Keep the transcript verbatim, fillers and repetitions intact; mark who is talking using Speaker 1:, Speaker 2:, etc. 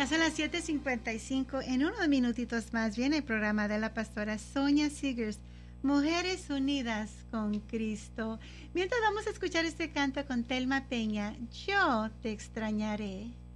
Speaker 1: Ya son las siete cincuenta y cinco. En unos minutitos más viene el programa de la pastora Sonia Seegers, Mujeres Unidas con Cristo. Mientras vamos a escuchar este canto con Telma Peña, Yo te extrañaré.